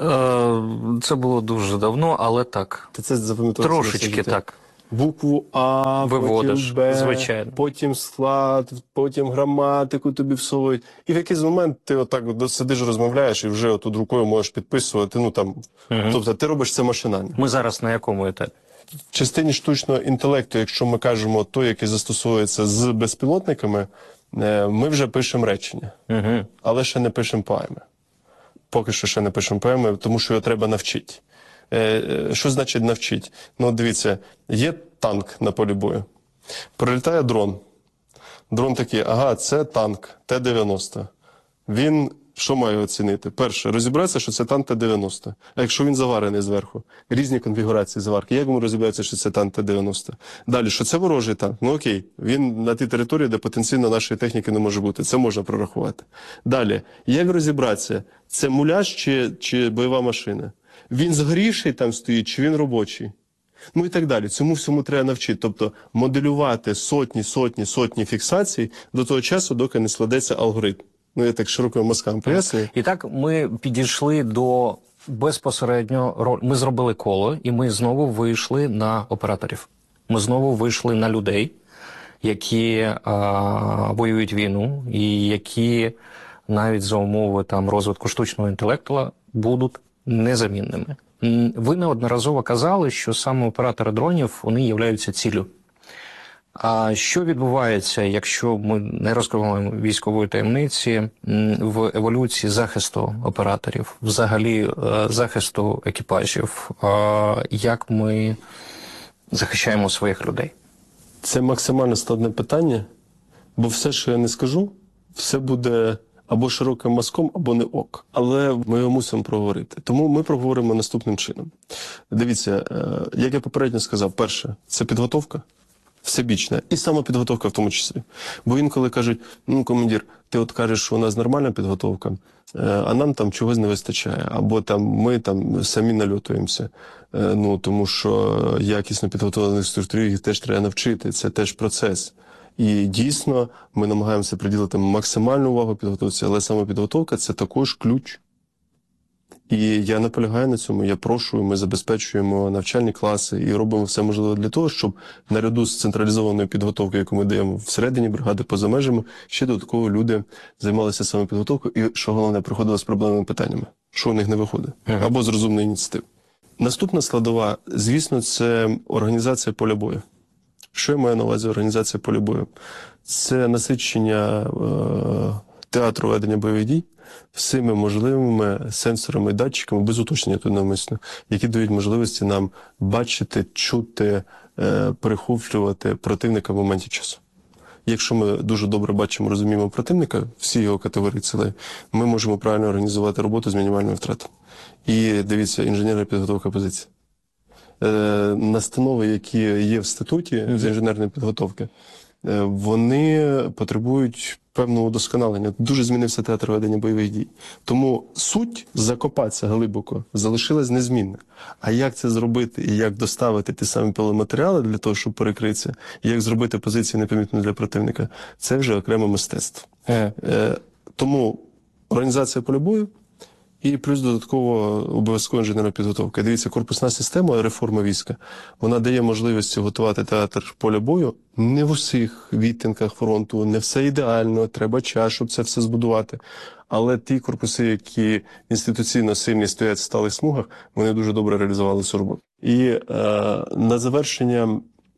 Це було дуже давно, але так. Ти це запам'ятовував? Трошечки так. Букву А, виводиш, потім Б, звичайно. Потім склад, потім граматику тобі всовують. І в якийсь момент ти отак сидиш, розмовляєш і вже отут рукою можеш підписувати. Ну, там, угу. Тобто ти робиш це машинально. Ми зараз на якому етапі? В частині штучного інтелекту, якщо ми кажемо той, який застосовується з безпілотниками, ми вже пишемо речення. Угу. Але ще не пишемо поеми. Поки що ще не пишемо поеми, тому що його треба навчити. Що значить навчити? Ну, дивіться, є танк на полі бою. Прилітає дрон. Дрон такий, ага, це танк Т дев'яносто. Він що має оцінити? Перше, розібратися, що це танк Т дев'яносто. А якщо він заварений зверху? Різні конфігурації заварки. Як йому розібратися, що це танк Т дев'яносто? Далі, що це ворожий танк? Ну окей, він на тій території, де потенційно нашої техніки не може бути. Це можна прорахувати. Далі, як розібратися, це муляж чи, чи бойова машина? Він згорівший там стоїть, чи він робочий? Ну і так далі. Цьому всьому треба навчити. Тобто моделювати сотні, сотні, сотні фіксацій до того часу, доки не складеться алгоритм. Ну, я так широкими мазками пояснюю. І так ми підійшли до безпосередньо роль. Ми зробили коло, і ми знову вийшли на операторів. Ми знову вийшли на людей, які а, воюють війну, і які навіть за умови там розвитку штучного інтелекту будуть незамінними. Ви неодноразово казали, що саме оператори дронів, вони являються ціллю. А що відбувається, якщо ми не розкриваємо військової таємниці в еволюції захисту операторів, взагалі захисту екіпажів? Як ми захищаємо своїх людей? Це максимально складне питання, бо все, що я не скажу, все буде або широким мазком, або не ок. Але ми його мусимо проговорити. Тому ми проговоримо наступним чином. Дивіться, як я попередньо сказав, перше, це підготовка. Всебічна. І самопідготовка в тому числі. Бо інколи кажуть, ну, командир, ти от кажеш, що у нас нормальна підготовка, а нам там чогось не вистачає. Або там ми там самі нальотуємося. Ну, тому що якісно підготовлених структурів їх теж треба навчити. Це теж процес. І дійсно ми намагаємося приділити максимальну увагу підготовці, але самопідготовка – це також ключ. І я наполягаю на цьому, я прошу, ми забезпечуємо навчальні класи і робимо все можливе для того, щоб наряду з централізованою підготовкою, яку ми даємо всередині бригади, поза межами, ще додатково люди займалися самопідготовкою і, що головне, приходили з проблемними питаннями, що у них не виходить, або з розумної ініціативи. Наступна складова, звісно, це організація поля бою. Що я маю на увазі організація поля бою? Це насичення е- театру ведення бойових дій всіми можливими сенсорами і датчиками, без уточнення тут навмисно, які дають можливості нам бачити, чути, е, перехоплювати противника в моменті часу. Якщо ми дуже добре бачимо, розуміємо противника, всі його категорії цілей, ми можемо правильно організувати роботу з мінімальною втратою. І дивіться, інженерна підготовка позиції. Е, настанови, які є в статуті з інженерної підготовки, е, вони потребують певного удосконалення. Дуже змінився театр ведення бойових дій. Тому суть закопатися глибоко залишилась незмінна. А як це зробити і як доставити ті самі пиломатеріали для того, щоб перекритися, і як зробити позиції непомітно для противника, це вже окреме мистецтво. Е. Е, тому організація поля бою і плюс додатково обов'язкова інженерна підготовка. Дивіться, корпусна система реформи війська, вона дає можливість готувати театр поля бою не в усіх відтинках фронту, не все ідеально, треба час, щоб це все збудувати. Але ті корпуси, які інституційно сильні стоять в сталих смугах, вони дуже добре реалізували цю роботу. І е, на завершення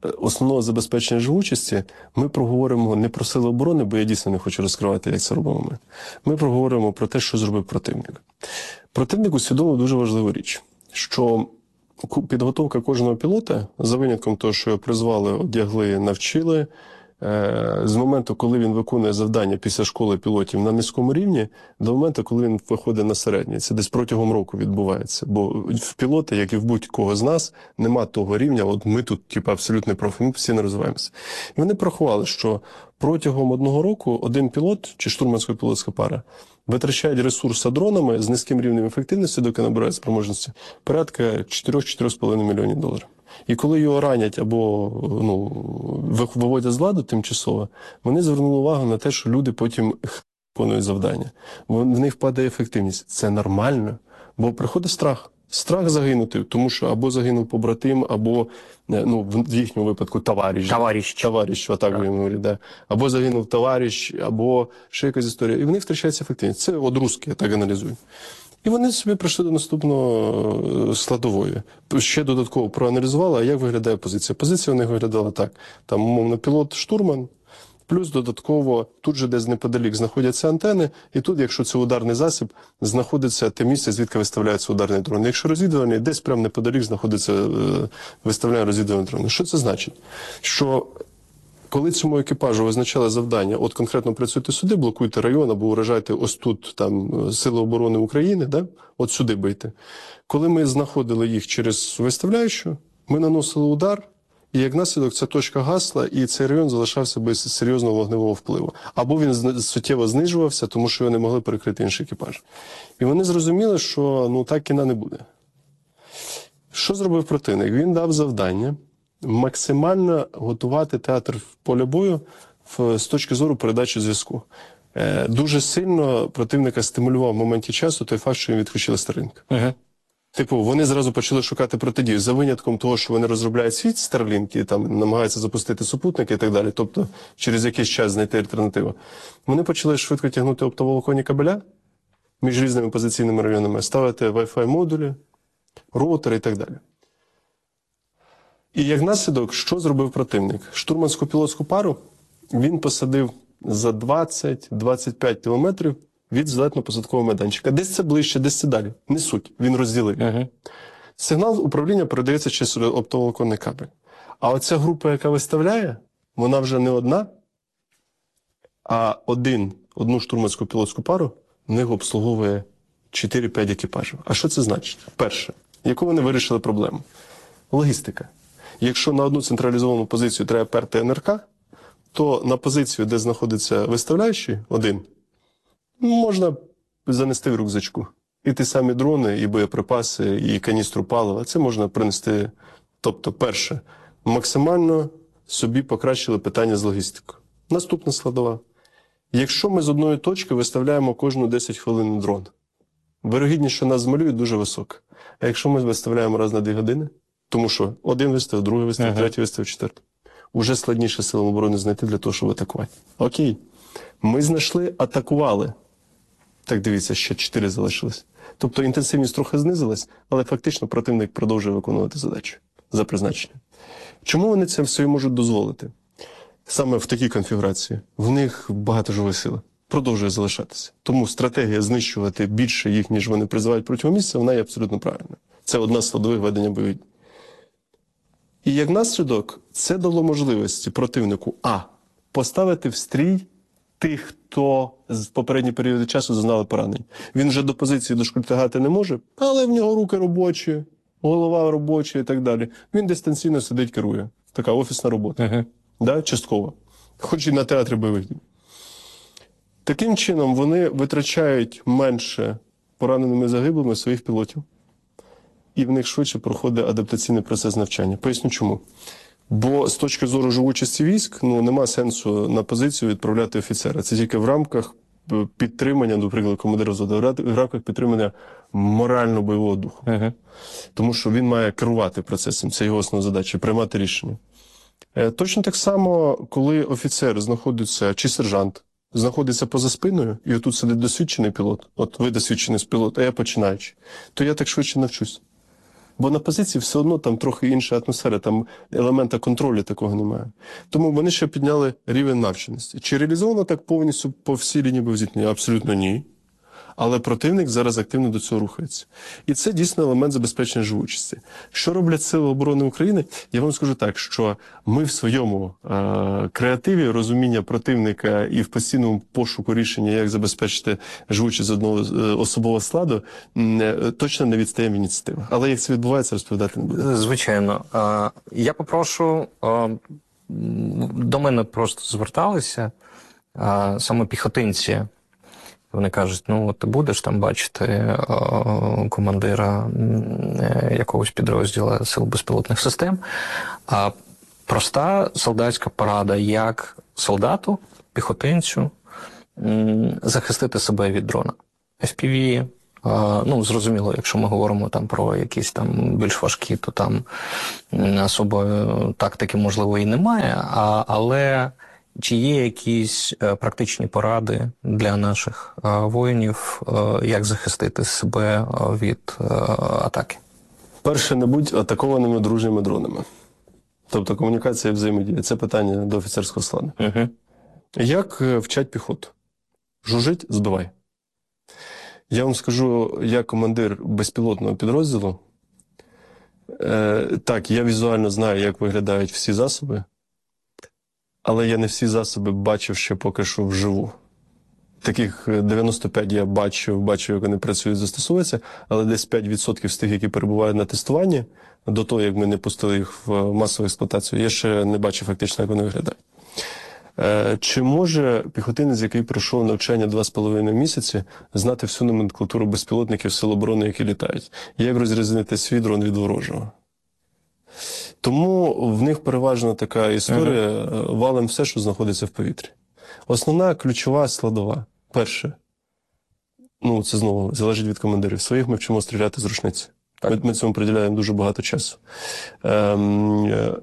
основного забезпечення живучості ми проговоримо не про сили оборони, бо я дійсно не хочу розкривати, як це робимо ми. Ми проговоримо про те, що зробив противник. Противник усвідомив дуже важливу річ, що підготовка кожного пілота, за винятком того, що його призвали, одягли, навчили, з моменту, коли він виконує завдання після школи пілотів на низькому рівні, до моменту, коли він виходить на середній. Це десь протягом року відбувається. Бо в пілота, як і в будь-кого з нас, нема того рівня, от ми тут типу, абсолютний профі, ми постійно розвиваємося. І вони порахували, що протягом одного року один пілот, чи штурмансько-пілотська пара, витрачають ресурси дронами з низьким рівнем ефективності, доки набирають спроможності, порядка чотири-чотири з половиною мільйонів доларів. І коли його ранять або ну, виводять з ладу тимчасово, вони звернули увагу на те, що люди потім виконують завдання. В них падає ефективність. Це нормально, бо приходить страх. Страх загинути, тому що або загинув побратим, або, ну, в їхньому випадку, товариш. Товариш. Товариш, отак він говорить, да. Або загинув товариш, або ще якась історія. І в них втрачається ефективність. Це от русські, я так аналізую. І вони собі прийшли до наступного складової. Ще додатково проаналізували, а як виглядає позиція. Позиція у них виглядала так. Там, умовно, пілот-штурман, плюс додатково тут же десь неподалік знаходяться антени, і тут, якщо це ударний засіб, знаходиться те місце, звідки виставляється ударний дрон. Якщо розвідувальний, десь прямо неподалік знаходиться, виставляє розвідувальний дрон. Що це значить? Що коли цьому екіпажу визначали завдання, от конкретно працюйте сюди, блокуйте район, або уражайте ось тут там Сили оборони України, да? От сюди бийте. Коли ми знаходили їх через виставляючу, ми наносили удар, і як наслідок ця точка гасла, і цей район залишався без серйозного вогневого впливу. Або він суттєво знижувався, тому що його не могли перекрити інший екіпаж. І вони зрозуміли, що ну так кіна не буде. Що зробив противник? Він дав завдання максимально готувати театр поля бою в, з точки зору передачі зв'язку. Е, дуже сильно противника стимулював в моменті часу той факт, що їм відключили Starlink. Uh-huh. Типу, вони зразу почали шукати протидію, за винятком того, що вони розробляють свій Starlink і там намагаються запустити супутники і так далі, тобто через якийсь час знайти альтернативу. Вони почали швидко тягнути оптоволоконні кабеля між різними позиційними районами, ставити Wi-Fi модулі, роутери і так далі. І як наслідок, що зробив противник? Штурманську пілотську пару він посадив за двадцять-двадцять п'ять кілометрів від злетно-посадкового майданчика. Десь це ближче, десь це далі. Не суть. Він розділив. Uh-huh. Сигнал управління передається через оптоволоконний кабель. А оця група, яка виставляє, вона вже не одна, а один, одну штурманську пілотську пару в них обслуговує чотири-п'ять екіпажів. А що це значить? Перше, яку вони вирішили проблему? Логістика. Якщо на одну централізовану позицію треба перти ен ер ка, то на позицію, де знаходиться виставляючий, один, можна занести в рюкзачку. І ті самі дрони, і боєприпаси, і каністру палива, це можна принести. Тобто, перше, максимально собі покращили питання з логістикою. Наступна складова. Якщо ми з одної точки виставляємо кожну десять хвилин дрон, вирогідність, що нас змалюють, дуже висока. А якщо ми виставляємо раз на дві години, тому що один виставив, другий виставив, ага. третій виставив, четвертий. Уже складніше силам оборони знайти для того, щоб атакувати. Окей. Ми знайшли, атакували. Так, дивіться, ще чотири залишилось. Тобто інтенсивність трохи знизилась, але фактично противник продовжує виконувати задачу за призначенням. Чому вони це все можуть дозволити? Саме в такій конфігурації. В них багато живої сили. Продовжує залишатися. Тому стратегія знищувати більше їх, ніж вони призивають протягом місяця, вона є абсолютно правильна. Це одна з складових ведення бойових. І як наслідок, це дало можливості противнику а. поставити в стрій тих, хто з попередні періоди часу зазнали поранень. Він вже до позиції дошкультягати не може, але в нього руки робочі, голова робоча і так далі. Він дистанційно сидить, керує. Така офісна робота. Uh-huh. Да? Частково. Хоч і на театрі бойових дій. Таким чином, вони витрачають менше пораненими загиблими своїх пілотів. І в них швидше проходить адаптаційний процес навчання. Поясню чому. Бо з точки зору живучості військ, ну, нема сенсу на позицію відправляти офіцера. Це тільки в рамках підтримання, наприклад, командира взводу, в рамках підтримання морально-бойового духу. Uh-huh. Тому що він має керувати процесом, це його основна задача, приймати рішення. Е, точно так само, коли офіцер знаходиться, чи сержант, знаходиться поза спиною, і отут сидить досвідчений пілот, от ви досвідчений пілот, а я починаючий, то я так швидше навчусь. Бо на позиції все одно там трохи інша атмосфера, там елемента контролю такого немає. Тому вони ще підняли рівень навченості. Чи реалізовано так повністю по всій лінії бойового зіткнення? Абсолютно ні. Але противник зараз активно до цього рухається. І це дійсно елемент забезпечення живучості. Що роблять Сили оборони України? Я вам скажу так, що ми в своєму е- креативі, розуміння противника і в постійному пошуку рішення, як забезпечити живучість одного е- особового складу, е- точно не відстаємо від ініціативи. Але як це відбувається, розповідати не буду. Звичайно. Е, я попрошу, е, до мене просто зверталися е, саме піхотинці. Вони кажуть, ну, ти будеш там бачити о, командира е, якогось підрозділу Сил безпілотних систем. А проста солдатська порада, як солдату, піхотинцю, м, захистити себе від дрона. еф пі ві, е, ну, зрозуміло, якщо ми говоримо там про якісь там більш важкі, то там особої тактики, можливо, і немає, а, але... Чи є якісь е, практичні поради для наших е, воїнів, е, як захистити себе е, від е, атаки? Перше, не будь атакованими дружніми дронами. Тобто комунікація і взаємодія. Це питання до офіцерського складу. Угу. Як е, вчать піхоту? Жужить – збивай. Я вам скажу, я командир безпілотного підрозділу. Е, так, я візуально знаю, як виглядають всі засоби. Але я не всі засоби бачив ще поки що вживу. Таких дев'яносто п'ять я бачив, бачив, як вони працюють, застосовуються, але десь п'ять відсотків з тих, які перебувають на тестуванні, до того, як ми не пустили їх в масову експлуатацію, я ще не бачив фактично, як вони виглядають. Е, чи може піхотинець, який пройшов навчання два з половиною місяці, знати всю номенклатуру безпілотників Сил оборони, які літають? Як розрізнити свій дрон від ворожого? Тому в них переважно така історія, uh-huh. валим все, що знаходиться в повітрі. Основна ключова складова. Перше, ну це знову залежить від командирів. Своїх ми вчимо стріляти з рушниці. Ми, ми цьому приділяємо дуже багато часу. Ем, е,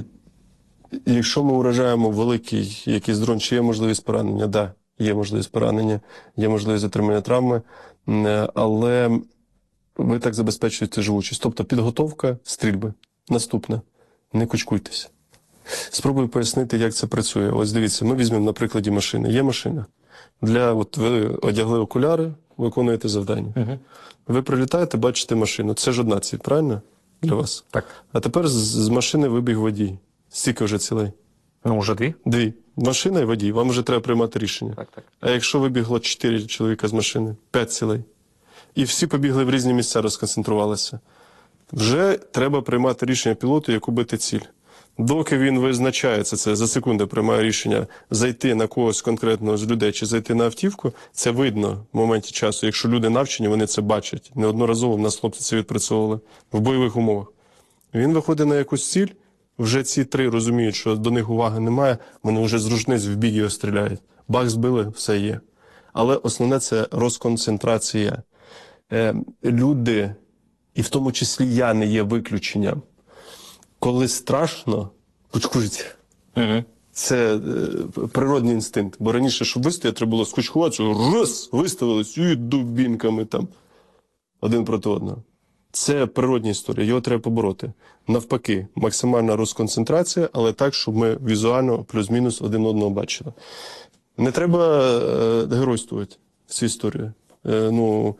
якщо ми уражаємо великий якийсь дрон, чи є можливість поранення? Так, да, є можливість поранення, є можливість отримання травми, е, але ви так забезпечуєте живучість. Тобто підготовка стрільби. Наступне. Не кучкуйтеся. Спробую пояснити, як це працює. Ось дивіться, ми візьмемо на прикладі машини. Є машина. Для, от ви одягли окуляри, виконуєте завдання. Угу. Ви прилітаєте, бачите машину. Це ж одна ціль, правильно? Для вас. Так. А тепер з, з машини вибіг водій. Стільки вже цілей? Ну, вже дві. Дві. Машина і водій. Вам вже треба приймати рішення. Так, так. А якщо вибігло чотири чоловіка з машини? П'ять цілей. І всі побігли в різні місця, розконцентрувалися. Вже треба приймати рішення пілоту, яку бити ціль. Доки він визначається, це за секунду приймає рішення зайти на когось конкретного з людей чи зайти на автівку, це видно в моменті часу. Якщо люди навчені, вони це бачать. Неодноразово в нас хлопці це відпрацьовували в бойових умовах. Він виходить на якусь ціль, вже ці три розуміють, що до них уваги немає, вони вже з рушниць в бік його стріляють. Бах збили, все є. Але основне – це розконцентрація. Е, люди... І в тому числі я не є виключенням. Коли страшно, кучкуйте. Угу. Це е, природний інстинкт. Бо раніше, щоб вистояти, треба було скучкуватися, раз, виставились, і дубінками там, один проти одного. Це природня історія, його треба побороти. Навпаки, максимальна розконцентрація, але так, щоб ми візуально плюс-мінус один одного бачили. Не треба е, геройствувати в цій історії. Е, ну...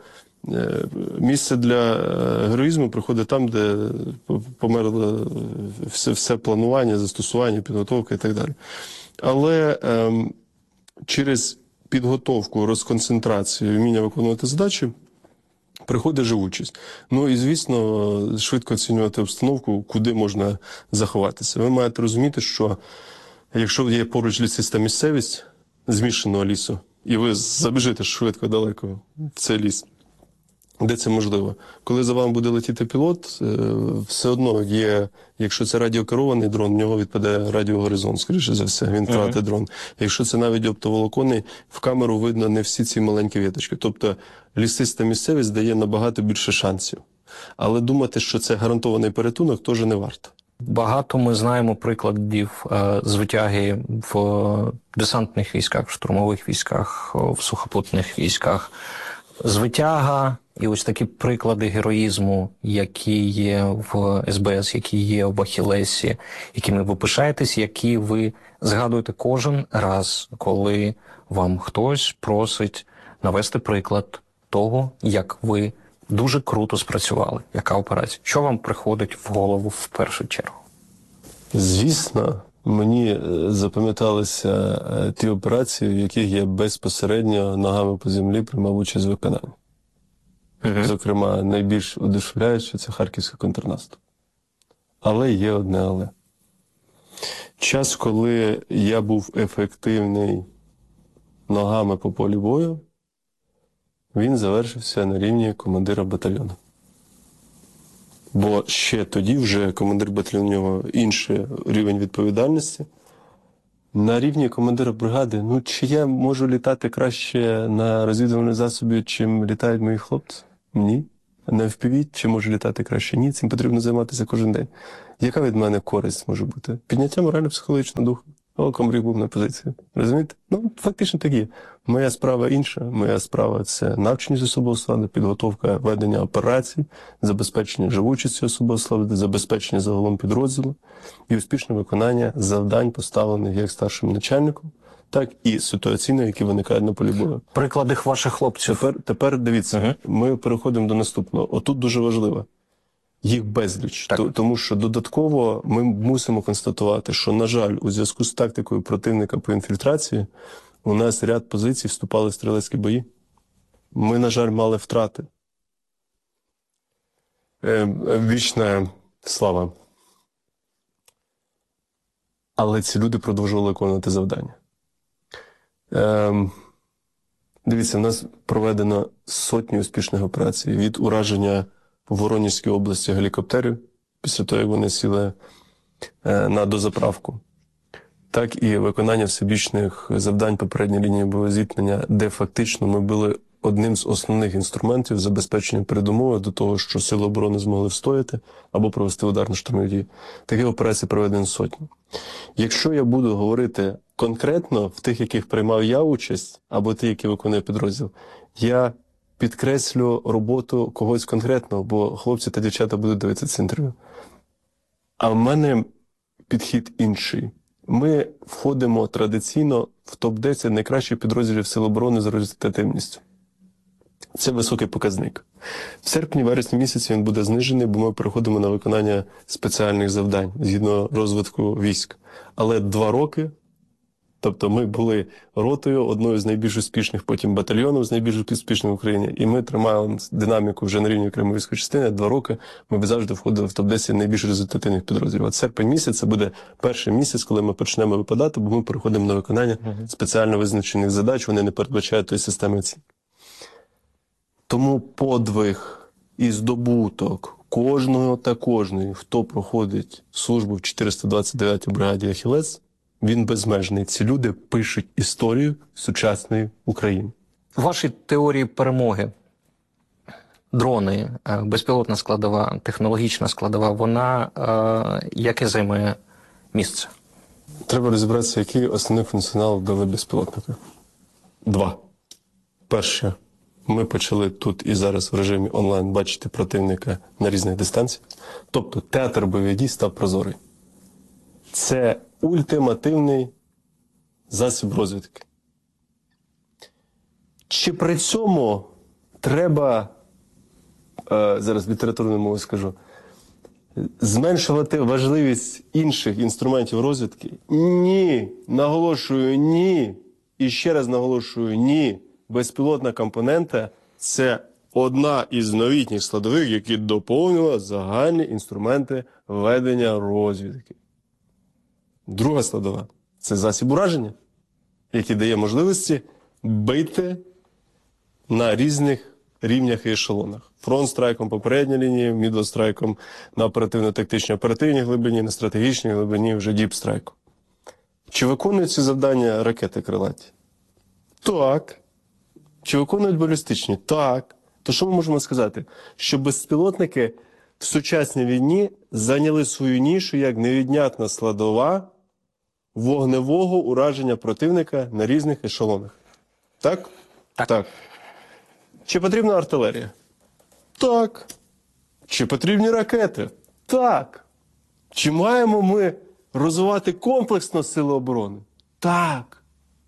Місце для героїзму приходить там, де померло все, все планування, застосування, підготовка і так далі. Але ем, через підготовку, розконцентрацію, вміння виконувати задачі приходить живучість. Ну і, звісно, швидко оцінювати обстановку, куди можна заховатися. Ви маєте розуміти, що якщо є поруч лісиста місцевість змішаного лісу, і ви забіжите швидко далеко в цей ліс, де це можливо. Коли за вами буде летіти пілот, все одно є, якщо це радіокерований дрон, в нього відпадає радіогоризонт, скоріше за все, він втратить uh-huh. дрон. Якщо це навіть оптоволоконний, в камеру видно не всі ці маленькі віточки. Тобто лісиста місцевість дає набагато більше шансів. Але думати, що це гарантований порятунок, теж не варто. Багато ми знаємо прикладів е, з витяги в десантних військах, в штурмових військах, в сухопутних військах. Звитяга, І ось такі приклади героїзму, які є в ес бе ес, які є в Ахілесі, якими ви пишаєтесь, які ви згадуєте кожен раз, коли вам хтось просить навести приклад того, як ви дуже круто спрацювали. Яка операція? Що вам приходить в голову в першу чергу? Звісно, мені запам'яталися е, ті операції, в яких я безпосередньо ногами по землі приймав участь в виконанні. Uh-huh. Зокрема, найбільш одушевляюче – це харківський контрнаступ. Але є одне але. Час, коли я був ефективний ногами по полі бою, він завершився на рівні командира батальйону. Бо ще тоді вже командир батальйону, у нього інший рівень відповідальності. На рівні командира бригади, ну чи я можу літати краще на розвідувальному засобі, чим літають мої хлопці? Ні. На еф пі ві чи можу літати краще? Ні. Цим потрібно займатися кожен день. Яка від мене користь може бути? Підняття морально-психологічного духу. О, комриг був на позиції. Розумієте? Ну, фактично так є. Моя справа інша. Моя справа – це навченість особового складу, підготовка ведення операцій, забезпечення живучості особового складу, забезпечення загалом підрозділу і успішне виконання завдань, поставлених як старшим начальником, так і ситуаційно, які виникають на полі бою. Приклади ваших хлопців. Тепер, тепер дивіться, uh-huh. ми переходимо до наступного. Отут дуже важливо. Їх безліч. Так. Тому що додатково ми мусимо констатувати, що, на жаль, у зв'язку з тактикою противника по інфільтрації у нас ряд позицій вступали в стрілецькі бої. Ми, на жаль, мали втрати. Е, вічна слава. Але ці люди продовжували виконувати завдання. Е, дивіться, в нас проведено сотні успішних операцій. Від ураження в Воронізькій області гелікоптерів, після того, як вони сіли е, на дозаправку, так і виконання всебічних завдань попередньої лінії бойового зіткнення, де фактично ми були одним з основних інструментів забезпечення передумови до того, що сили оборони змогли встояти або провести ударно-штурмові дії. Такі операції проведені сотні. Якщо я буду говорити конкретно в тих, яких приймав я участь, або ті, які виконує підрозділ, я підкреслю роботу когось конкретного, бо хлопці та дівчата будуть дивитися це інтерв'ю. А в мене підхід інший. Ми входимо традиційно в топ десять найкращих підрозділів Сил оборони за результативністю. Це високий показник. В серпні-вересні місяці він буде знижений, бо ми переходимо на виконання спеціальних завдань згідно розвитку військ. Але два роки, тобто ми були ротою, одною з найбільш успішних, потім батальйоном з найбільш успішним в Україні, і ми тримаємо динаміку вже на рівні окремої військової частини. Два роки ми завжди входили в топ десять найбільш результативних підрозділів. От серпень місяць – це буде перший місяць, коли ми почнемо випадати, бо ми переходимо на виконання спеціально визначених задач, вони не передбачають тої системи оцінки. Тому подвиг і здобуток кожного та кожної, хто проходить службу в чотириста двадцять дев'ятій бригаді «Ахілес», він безмежний. Ці люди пишуть історію сучасної України. В вашій теорії перемоги дрони, безпілотна складова, технологічна складова, вона е, яке займає місце? Треба розібратися, який основний функціонал дали безпілотники. Два. Перше. Ми почали тут і зараз в режимі онлайн бачити противника на різних дистанціях. Тобто театр бойових дій став прозорий. Це ультимативний засіб розвідки. Чи при цьому треба, е, зараз літературною мовою скажу, зменшувати важливість інших інструментів розвідки? Ні. Наголошую, ні. І ще раз наголошую, ні. Безпілотна компонента – це одна із новітніх складових, які доповнила загальні інструменти ведення розвідки. Друга складова – це засіб ураження, який дає можливості бити на різних рівнях і ешелонах. Фронт-страйком попередньої лінії, мідл-страйком на оперативно-тактичній оперативній глибині, на стратегічній глибині вже діп-страйком. Чи виконують ці завдання ракети крилаті? Так. Чи виконують балістичні? Так. То що ми можемо сказати? Що безпілотники в сучасній війні зайняли свою нішу як невіднятна складова вогневого ураження противника на різних ешелонах. Так? Так. Так. Чи потрібна артилерія? Так. Чи потрібні ракети? Так. Чи маємо ми розвивати комплексно сили оборони? Так.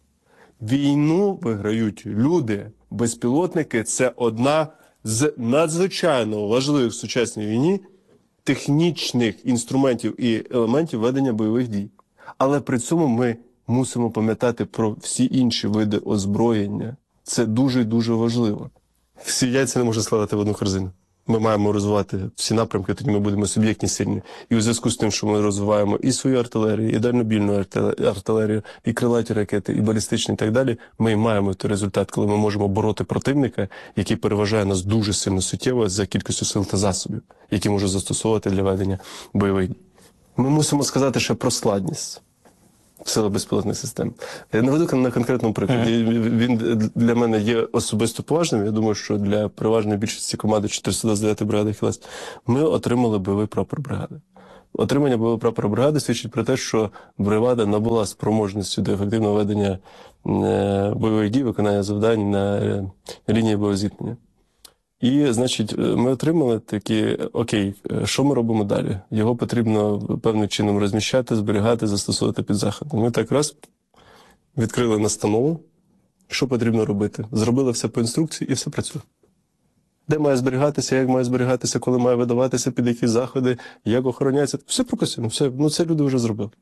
Війну виграють люди. Безпілотники – це одна з надзвичайно важливих в сучасній війні технічних інструментів і елементів ведення бойових дій. Але при цьому ми мусимо пам'ятати про всі інші види озброєння. Це дуже-дуже важливо. Всі яйця не можна складати в одну корзину. Ми маємо розвивати всі напрямки, тоді ми будемо суб'єктні сильні. І у зв'язку з тим, що ми розвиваємо і свою артилерію, і дальнобільну артилерію, і крилаті ракети, і балістичні, і так далі, ми маємо той результат, коли ми можемо бороти противника, який переважає нас дуже сильно суттєво за кількістю сил та засобів, які може застосовувати для ведення бойових дій. Ми мусимо сказати ще про складність сили безпілотних систем. Я наведу на конкретному прикладі. Mm-hmm. Він для мене є особисто поважним. Я думаю, що для переважної більшості команди чотириста двадцять дев'ятої бригади «Ахіллес» ми отримали бойовий прапор бригади. Отримання бойового прапора бригади свідчить про те, що бригада набула спроможністю до ефективного ведення бойових дій, виконання завдань на лінії боєзіткнення. І, значить, ми отримали такі, окей, що ми робимо далі? Його потрібно певним чином розміщати, зберігати, застосовувати під заходи. Ми так раз відкрили настанову, що потрібно робити. Зробили все по інструкції і все працює. Де має зберігатися, як має зберігатися, коли має видаватися, під які заходи, як охороняється. Все прописано, все, ну це люди вже зробили.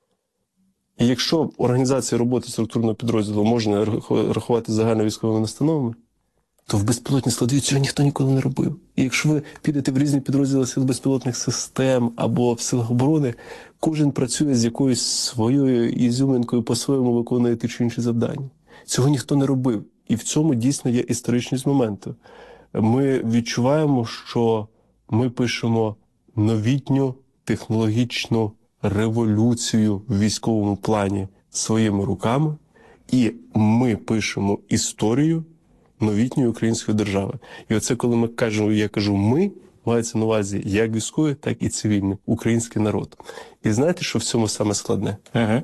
І якщо організація роботи структурного підрозділу можна рахувати загальновійськовими настановами, то в безпілотній складові цього ніхто ніколи не робив. І якщо ви підете в різні підрозділи сил безпілотних систем або в силах оборони, кожен працює з якоюсь своєю ізюминкою, по-своєму виконує ті чи інші завдання. Цього ніхто не робив. І в цьому дійсно є історичність моменту. Ми відчуваємо, що ми пишемо новітню технологічну революцію в військовому плані своїми руками, і ми пишемо історію новітньої української держави. І оце, коли ми кажемо, я кажу «ми», мається на увазі як військовий, так і цивільний, український народ. І знаєте, що в цьому саме складне? Ага.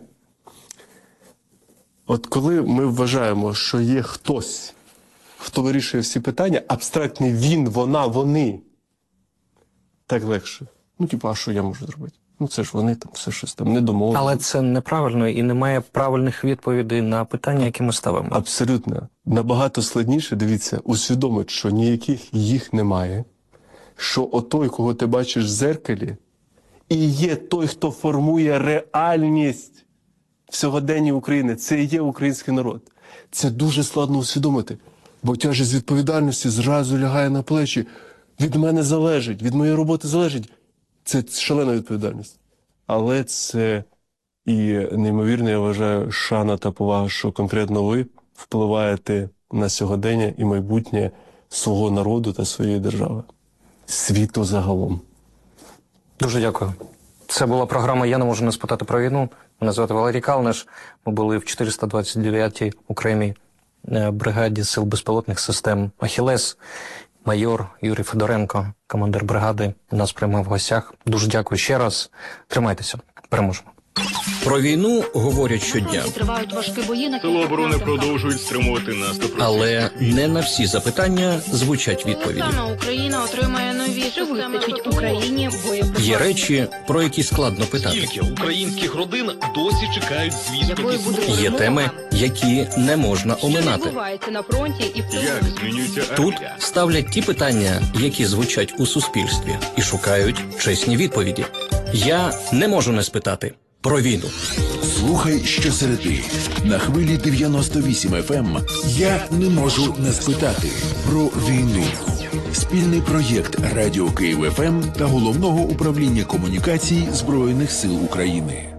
От коли ми вважаємо, що є хтось, хто вирішує всі питання, абстрактний він, вона, вони, так легше. Ну, типу, а що я можу зробити? Ну, це ж вони там все щось там не домовилися. Але це неправильно і немає правильних відповідей на питання, які ми ставимо. Абсолютно. Набагато складніше, дивіться, усвідомити, що ніяких їх немає, що отой, кого ти бачиш в дзеркалі, і є той, хто формує реальність в сьогоденні України. Це і є український народ. Це дуже складно усвідомити, бо тяжість відповідальності зразу лягає на плечі. Від мене залежить, від моєї роботи залежить. Це шалена відповідальність. Але це і неймовірно, я вважаю, шана та повага, що конкретно ви впливаєте на сьогодення і майбутнє свого народу та своєї держави. Світу загалом. Дуже дякую. Це була програма «Я не можу не спитати про війну». Мене звати Валерій Калниш. Ми були в чотириста двадцять дев'ятій окремій бригаді сил безпілотних систем «Ахіллес». Майор Юрій Федоренко, командир бригади, нас приймав в гостях. Дуже дякую ще раз. Тримайтеся. Переможемо. Про війну говорять щодня. Тривають важкі бої на Сили оборони продовжують стримувати наступ. Але не на всі запитання звучать відповіді. Саме Україна отримає нові системи. Вистачить Україні боєприпасів. Є речі, про які складно питати. Скільки українських родин досі чекають звісток Якою із буде фронту? Є теми, які не можна Що оминати. відбувається на фронті і в Як змінюється Тут армія? ставлять ті питання, які звучать у суспільстві, і шукають чесні відповіді. Я не можу не спитати про війну. Слухай щосереди на хвилі дев'яносто вісім еф ем. Я не можу не спитати про війну. Спільний проєкт Радіо Київ еф ем та Головного управління комунікацій Збройних сил України.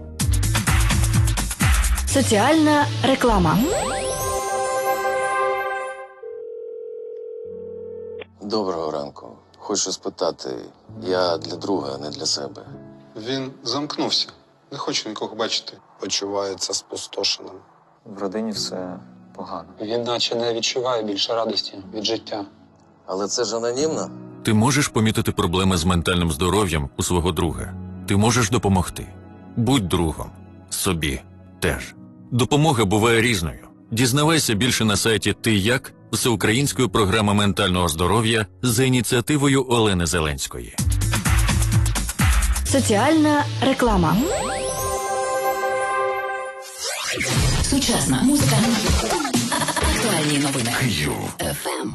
Соціальна реклама. Доброго ранку. Хочу спитати, я для друга, а не для себе. Він замкнувся. Не хоче нікого бачити. Почувається спустошеним. В родині все погано. Він наче не відчуває більше радості від життя. Але це ж анонімно. Ти можеш помітити проблеми з ментальним здоров'ям у свого друга. Ти можеш допомогти. Будь другом. Собі теж. Допомога буває різною. Дізнавайся більше на сайті ти як всеукраїнської програми ментального здоров'я за ініціативою Олени Зеленської. Соціальна реклама. Сучасна музика. Актуальні новини. Київ. еф ем.